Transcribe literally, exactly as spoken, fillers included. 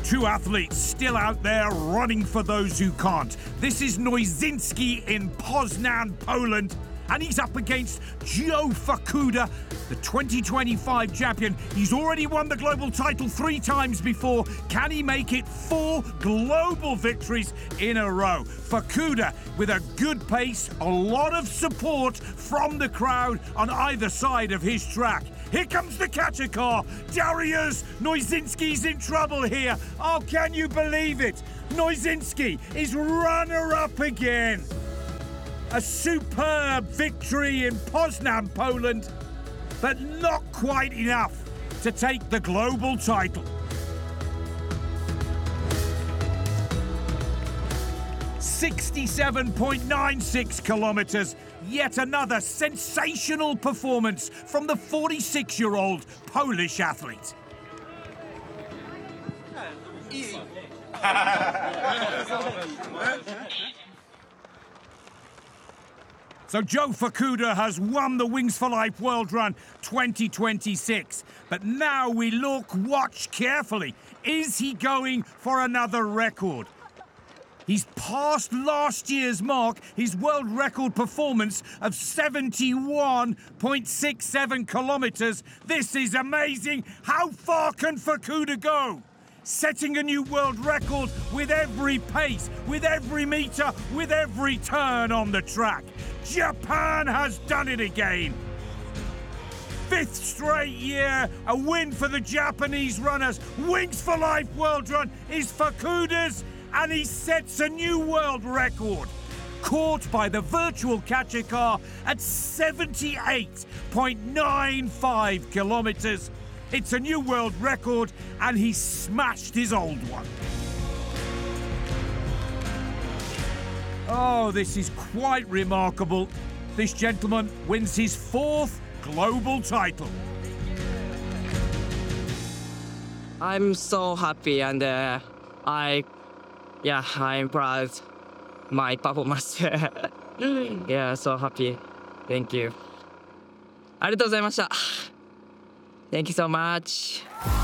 Two athletes still out there running for those who can't. This is Noizynski in Poznan, Poland, and he's up against Joe Fukuda, the twenty twenty-five champion. He's already won the global title three times before. Can he make it four global victories in a row? Fukuda with a good pace, a lot of support from the crowd on either side of his track. Here comes the catcher car. Dariusz Noizynski's in trouble here. Oh, can you believe it? Noizynski is runner-up again. A superb victory in Poznan, Poland, but not quite enough to take the global title. sixty-seven point nine six kilometers, yet another sensational performance from the forty-six-year-old Polish athlete. So Joe Fukuda has won the Wings for Life World Run twenty twenty-six. But now we look, watch carefully. Is he going for another record? He's passed last year's mark, his world record performance of seventy-one point six seven kilometers. This is amazing. How far can Fukuda go? Setting a new world record with every pace, with every meter, with every turn on the track. Japan has done it again. Fifth straight year, a win for the Japanese runners. Wings for Life World Run is Fukuda's, and he sets a new world record. Caught by the virtual catcher car at seventy-eight point nine five kilometers. It's a new world record, and he smashed his old one. Oh, this is quite remarkable. This gentleman wins his fourth global title. I'm so happy, and uh, I, yeah, I'm proud my performance. Yeah, so happy. Thank you. ありがとうございました。Thank you so much.